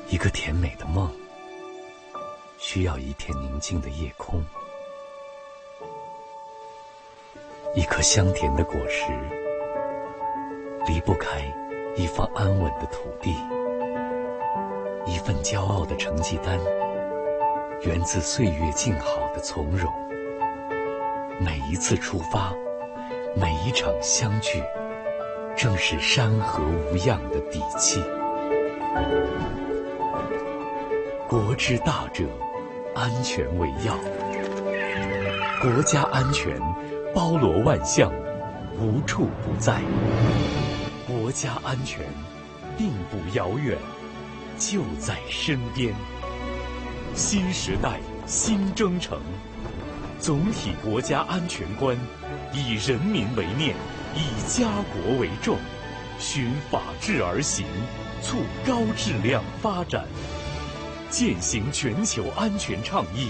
一个甜美的梦，需要一片宁静的夜空，一颗香甜的果实，离不开一方安稳的土地，一份骄傲的成绩单，源自岁月静好的从容。每一次出发，每一场相聚，正是山河无恙的底气。国之大者，安全为要。国家安全包罗万象，无处不在。国家安全并不遥远，就在身边。新时代新征程，总体国家安全观以人民为念，以家国为重，循法治而行，促高质量发展，践行全球安全倡议。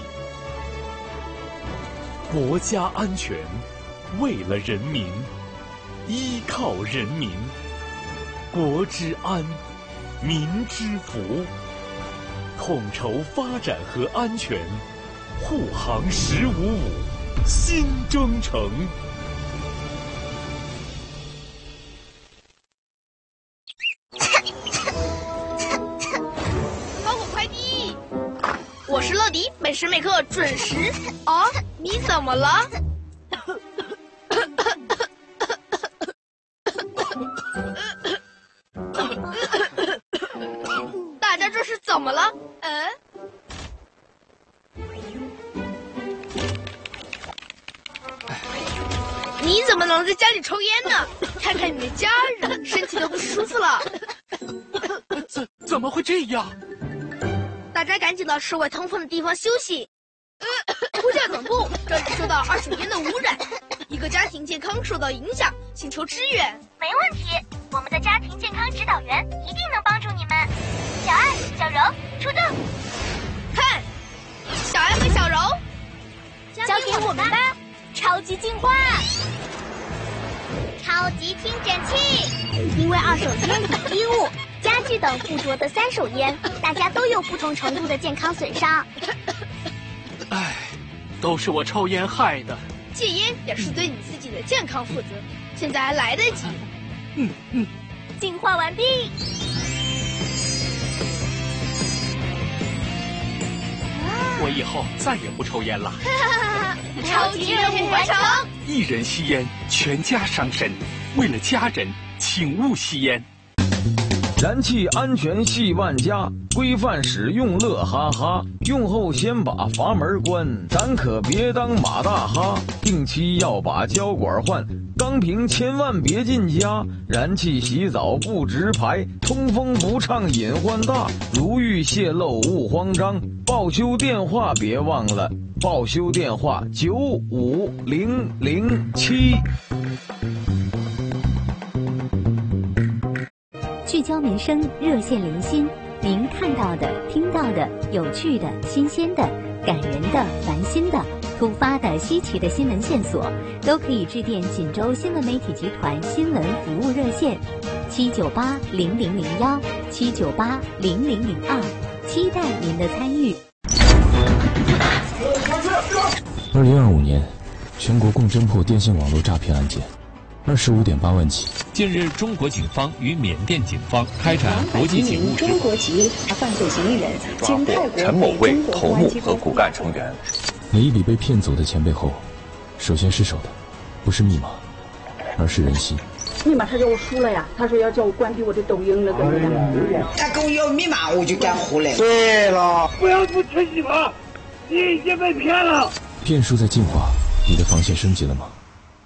国家安全为了人民，依靠人民，国之安，民之福，统筹发展和安全，护航1055新征程。 包裹快递，我是乐迪，每时每刻准时。哦，你怎么了？大家这是怎么了？你怎么能在家里抽烟呢？看看你的家人，身体都不舒服了。 怎么会这样？ 大家赶紧到室外通风的地方休息。呼叫总部，这里受到25天的污染，一个家庭健康受到影响，请求支援。 没问题，我们的家庭健康指导员一定能帮助你们。小爱、小柔出动。 看，小爱和小柔， 交给我们吧。超级净化，超级听诊器。因为二手烟与衣物、家具等附着的3手烟，大家都有不同程度的健康损伤。 唉，都是我抽烟害的。 戒烟也是对你自己的健康负责，现在还来得及。 净化完毕。 我以后再也不抽烟了。 超级任务完成！ 一人吸烟，全家伤身。为了家人，请勿吸烟。 燃气安全系万家，规范使用乐哈哈。用后先把阀门关，咱可别当马大哈。定期要把胶管换，钢瓶千万别进家。燃气洗澡不直排，通风不畅隐患大。如遇泄漏勿慌张，报修电话别忘了，报修电话95007。 聚焦民生，热线连心，您看到的、听到的、有趣的、新鲜的、感人的、烦心的、突发的、稀奇的新闻线索，都可以致电锦州新闻媒体集团新闻服务热线798-0001、798-0002，期待您的参与。 2025年，全国共侦破电信网络诈骗案件25.8万起。 近日，中国警方与缅甸警方开展国际警务中国籍犯罪嫌疑人经泰国陈某为头目和骨干成员。 每一笔被骗走的钱背后，首先失手的不是密码，而是人心。 密码他叫我输了呀，他说要叫我关闭我的抖音了，怎么样？ 他跟我要密码，我就干活了。 对了，不要不吃鸡吧，你已经被骗了。 骗术在进化，你的防线升级了吗？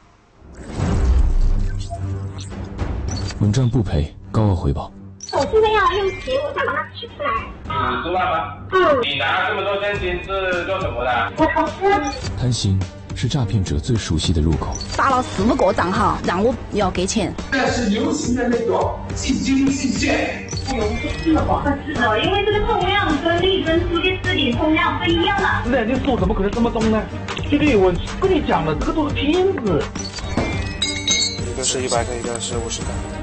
稳赚不赔，高额回报。 我现在要用钱，我想把它取出来。 你知道吗？你拿这么多现金是做什么的？ 我投资。 贪心是诈骗者最熟悉的入口。 发了4个账号，让我要给钱。 这是流行的那种进京进县，不能不是的话。 是的，因为这个通量跟利润出的资金通量不一样的。 人家说怎么可能这么懂呢？绝对有问题。跟你讲了，这个都是骗子。 一个是100个，一个是50个。